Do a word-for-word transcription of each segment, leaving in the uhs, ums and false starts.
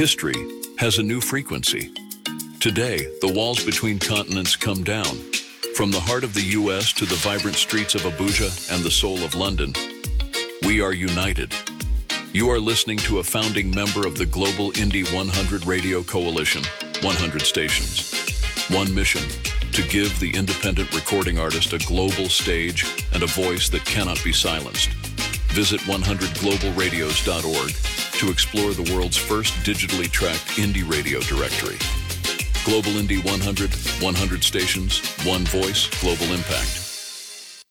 History has a new frequency. Today, the walls between continents come down. From the heart of the U S to the vibrant streets of Abuja and the soul of London, we are united. You are listening to a founding member of the Global Indie one hundred Radio Coalition, one hundred stations. One mission, to give the independent recording artist a global stage and a voice that cannot be silenced. Visit one hundred global radios dot org to explore the world's first digitally tracked indie radio directory. Global Indie one hundred, one hundred stations, one voice, global impact.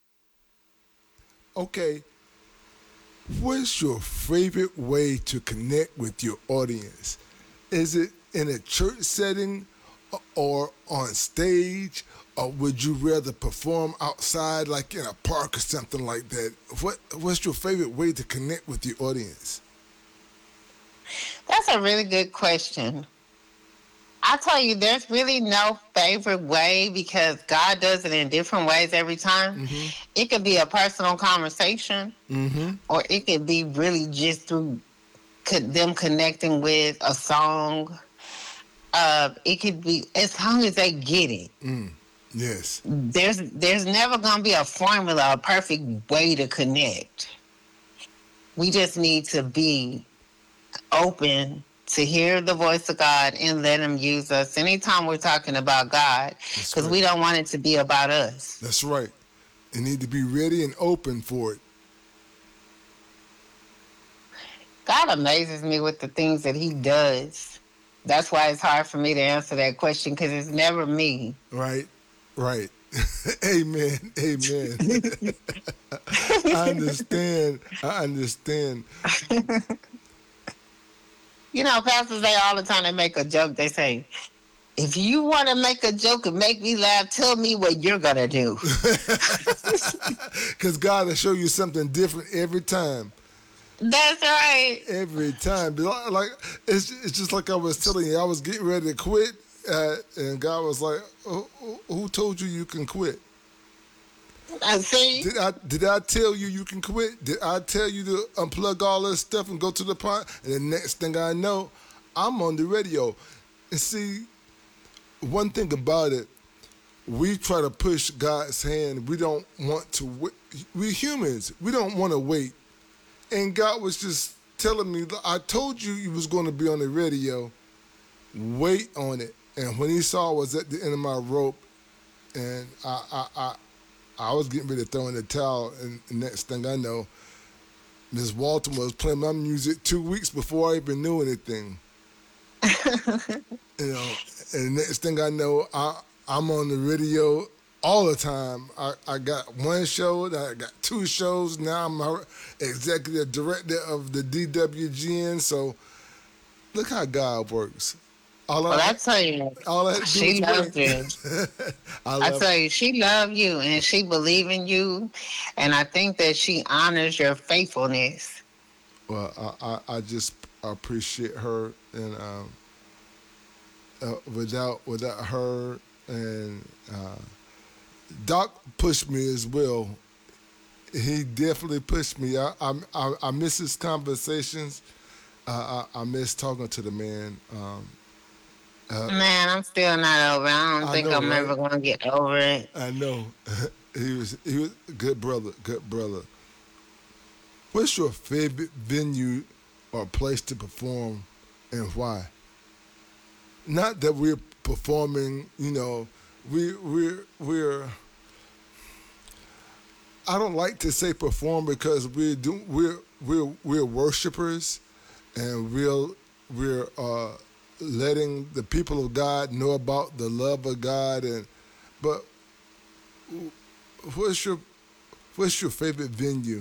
Okay, what's your favorite way to connect with your audience? Is it in a church setting or on stage, or would you rather perform outside like in a park or something like that? What What's your favorite way to connect with your audience? That's a really good question. I tell you, there's really no favorite way because God does it in different ways every time. Mm-hmm. It could be a personal conversation, mm-hmm. or it could be really just through them connecting with a song. Uh, it could be as long as they get it. Mm. Yes. There's there's never gonna be a formula, a perfect way to connect. We just need to be open to hear the voice of God and let Him use us anytime we're talking about God, because right. we don't want it to be about us. That's right. You need to be ready and open for it. God amazes me with the things that He does. That's why it's hard for me to answer that question, because it's never me. Right, right. Amen, amen. I understand, I understand. You know, pastors say all the time, they make a joke. They say, if you want to make a joke and make me laugh, tell me what you're going to do. Because God will show you something different every time. That's right. Every time. Like it's, it's just like I was telling you, I was getting ready to quit, uh, and God was like, oh, who told you you can quit? I see. Did I did I tell you you can quit? Did I tell you to unplug all this stuff and go to the pond? And the next thing I know, I'm on the radio. And see, one thing about it, we try to push God's hand. We don't want to wait. We humans, we don't want to wait. And God was just telling me, I told you you was going to be on the radio. Wait on it. And when He saw I was at the end of my rope, and I I I, I was getting ready to throw in the towel, and the next thing I know, Miss Walton was playing my music two weeks before I even knew anything. You know, and the next thing I know, I I'm on the radio all the time. I, I got one show, I got two shows. Now I'm a executive director of the D W G N. So look how God works. All well, I, I tell you, all I she loves you. I, love I tell you, she loves you and she believes in you. And I think that she honors your faithfulness. Well, I, I, I just appreciate her. And um, uh, without, without her and... Uh, Doc pushed me as well. He definitely pushed me. I I, I miss his conversations. Uh, I, I miss talking to the man. Um, uh, man, I'm still not over. I don't I think know, I'm right? ever going to get over it. I know. he was he was a good brother, good brother. What's your favorite venue or place to perform, and why? Not that we're performing, you know. We we're we're. I don't like to say perform because we're do, we're we're we're worshipers, and we're we're uh, letting the people of God know about the love of God. And but what's your what's your favorite venue?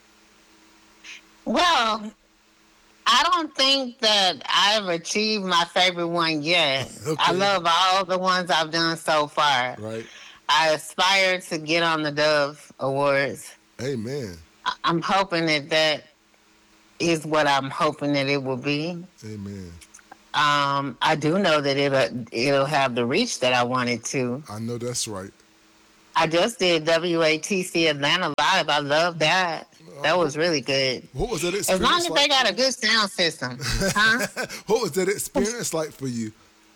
Well, I don't think that I've achieved my favorite one yet. Okay. I love all the ones I've done so far. Right. I aspire to get on the Dove Awards. Amen. I'm hoping that that is what I'm hoping that it will be. Amen. Um, I do know that it'll, it'll have the reach that I want it to. I know that's right. I just did W A T C Atlanta Live. I love that. That was really good. What was that As long experience as like? they got a good sound system, huh? What was that experience like for you?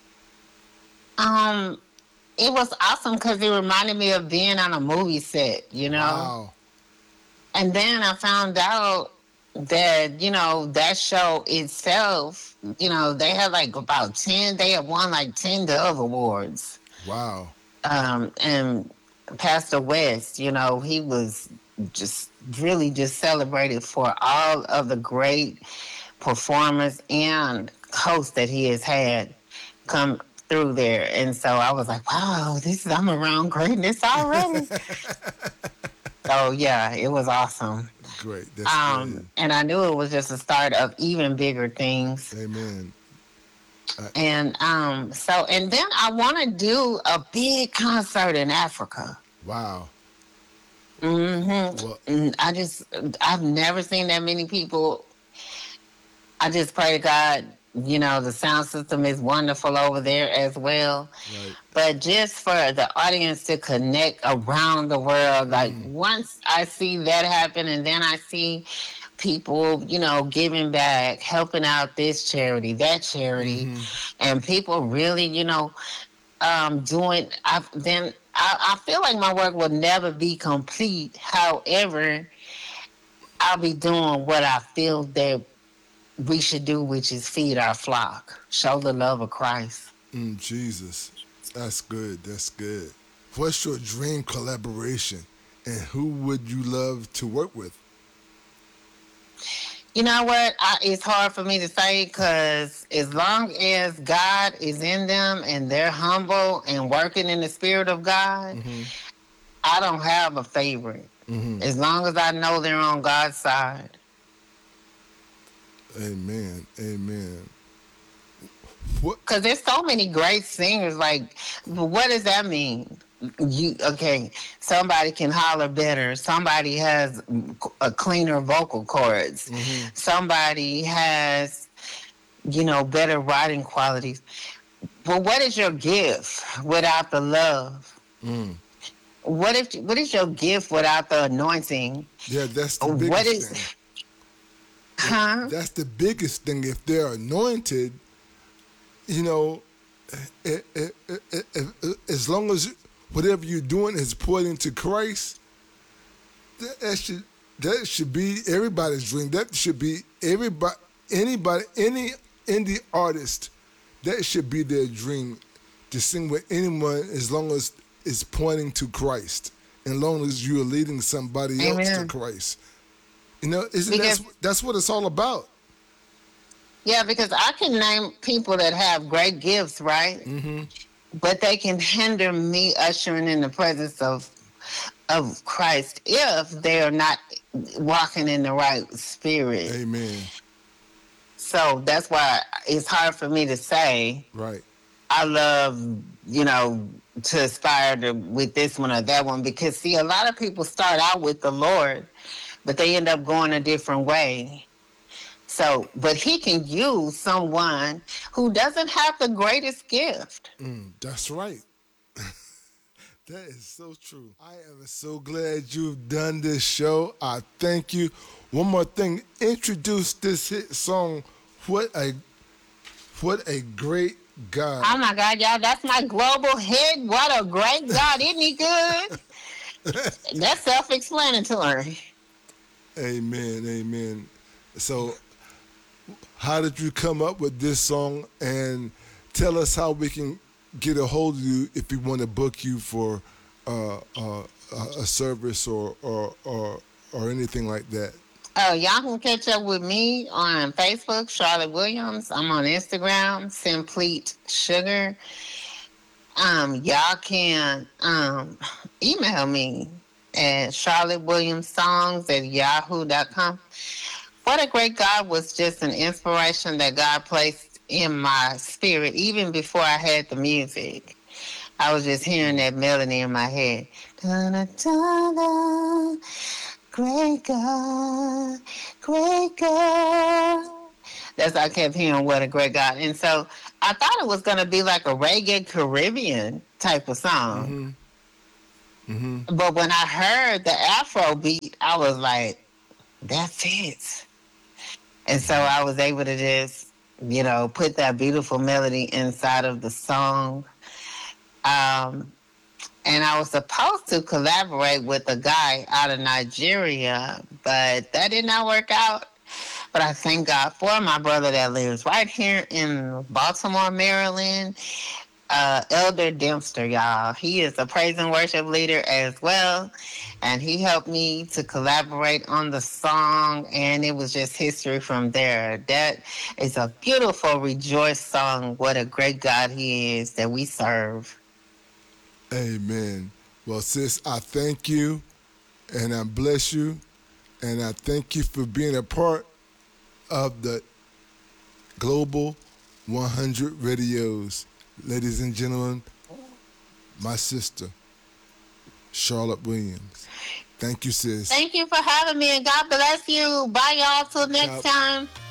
Um, it was awesome because it reminded me of being on a movie set, you know. Wow. And then I found out that, you know, that show itself, you know, they had like about ten, they had won like ten Dove Awards. Wow. Um, and Pastor West, you know, he was just really just celebrated for all of the great performers and hosts that he has had come through there. And so I was like, wow, this is, I'm around greatness already. So yeah, it was awesome. Great. That's Um, good. and I knew it was just the start of even bigger things. Amen. And um, so, and then I want to do a big concert in Africa. Wow. Mm-hmm. Well, And I just, I've never seen that many people. I just pray to God, you know, the sound system is wonderful over there as well. right. But just for the audience to connect around the world, like once I see that happen, and then I see people, you know, giving back, helping out this charity, that charity, and people really, you know, um, doing. I, then I, I feel like my work will never be complete. However, I'll be doing what I feel that we should do, which is feed our flock, show the love of Christ. Mm, Jesus. That's good. That's good. What's your dream collaboration, and who would you love to work with? You know what? I, it's hard for me to say because as long as God is in them and they're humble and working in the Spirit of God, Mm-hmm. I don't have a favorite. Mm-hmm. As long as I know they're on God's side. Amen. Amen. What? Because there's so many great singers. Like, but what does that mean? You okay? Somebody can holler better. Somebody has a cleaner vocal cords. Mm-hmm. Somebody has, you know, better writing qualities. But what is your gift without the love? Mm. What if? What is your gift without the anointing? Yeah, that's the biggest What is? thing. Huh? That's the biggest thing. If they're anointed, you know, it, it, it, it, it, as long as whatever you're doing is pointing to Christ, that, that should that should be everybody's dream. That should be everybody, anybody, any indie artist. That should be their dream, to sing with anyone as long as it's pointing to Christ, and as long as you are leading somebody else to Amen. Christ. You know, isn't Because- that's that's what it's all about? Yeah, because I can name people that have great gifts, right? Mm-hmm. But they can hinder me ushering in the presence of of Christ if they are not walking in the right spirit. Amen. So that's why it's hard for me to say Right. I love, you know, to aspire to with this one or that one, because see, a lot of people start out with the Lord, but they end up going a different way. So, but he can use someone who doesn't have the greatest gift. Mm, that's right. That is so true. I am so glad you've done this show. I thank you. One more thing, introduce this hit song. What a what a great God. Oh my God, y'all, that's my global hit. What a great God. Isn't he good? That's self-explanatory. Amen. Amen. So how did you come up with this song, and tell us how we can get a hold of you if we want to book you for uh, uh, a service or, or or or anything like that? Oh, y'all can catch up with me on Facebook, Charlotte Williams. I'm on Instagram, Simplete Sugar. Um, y'all can um, email me at Charlotte Williams Songs at yahoo dot com. What a Great God was just an inspiration that God placed in my spirit, even before I had the music. I was just hearing that melody in my head. Da-da-da-da, great God, great God. That's I kept hearing, what a great God. And so I thought it was going to be like a reggae Caribbean type of song. Mm-hmm. Mm-hmm. But when I heard the Afro beat, I was like, That's it. And so I was able to just, you know, put that beautiful melody inside of the song. Um, and I was supposed to collaborate with a guy out of Nigeria, but that did not work out. But I thank God for my brother that lives right here in Baltimore, Maryland. Uh, Elder Dempster, y'all. He is a praise and worship leader as well. And he helped me to collaborate on the song, and it was just history from there. That is a beautiful Rejoice song. What a great God he is that we serve. Amen. Well, sis, I thank you and I bless you. And I thank you for being a part of the Global one hundred Radios. Ladies and gentlemen, my sister, Charlotte Williams. Thank you, sis. Thank you for having me, and God bless you. Bye, y'all. Till next God, time.